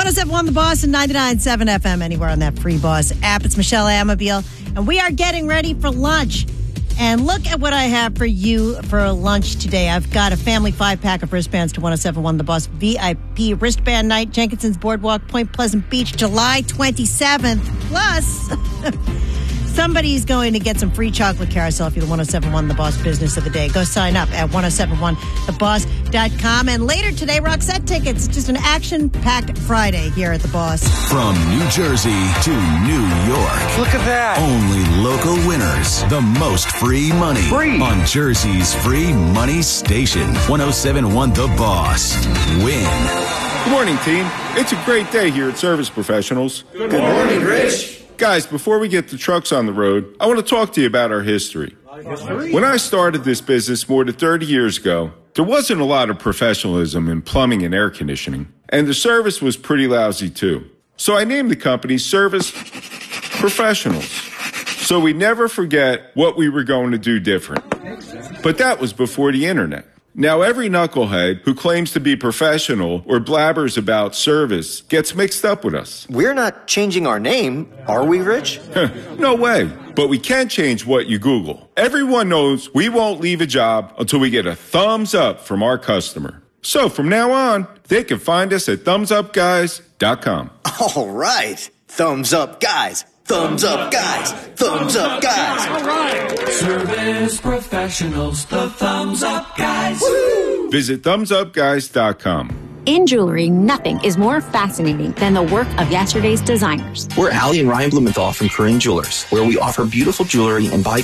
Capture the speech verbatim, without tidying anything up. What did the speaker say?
one oh seven point one The Boss and ninety-nine point seven F M anywhere on that free Boss app. It's Michelle Amabile, and we are getting ready for lunch. And look at what I have for you for lunch today. I've got a family five-pack of wristbands to one oh seven point one The Boss V I P wristband night, Jenkinson's Boardwalk, Point Pleasant Beach, July twenty-seventh. Plus, somebody's going to get some free chocolate carousel if you're the one oh seven point one The Boss business of the day. Go sign up at ten seventy-one the boss dot com. And later today, Roxette tickets. It's just an action-packed Friday here at The Boss. From New Jersey to New York. Look at that. Only local winners. The most free money. Free. On Jersey's free money station. one oh seven point one The Boss. Win. Good morning, team. It's a great day here at Service Professionals. Good morning, Rich. Guys, before we get the trucks on the road, I want to talk to you about our history. History? When I started this business more than thirty years ago, there wasn't a lot of professionalism in plumbing and air conditioning, and the service was pretty lousy too. So I named the company Service Professionals, so we never forget what we were going to do different. But that was before the internet. Now every knucklehead who claims to be professional or blabbers about service gets mixed up with us. We're not changing our name, are we, Rich? No way. But we can change what you Google. Everyone knows we won't leave a job until we get a thumbs up from our customer. So from now on, they can find us at thumbs up guys dot com. All right. Thumbs up, guys. Thumbs up, guys. Thumbs up, guys. All right. Service Professionals, the Thumbs Up Guys. Woo! Visit thumbs up guys dot com. In jewelry, nothing is more fascinating than the work of yesterday's designers. We're Allie and Ryan Blumenthal from Corinne Jewelers, where we offer beautiful jewelry and buy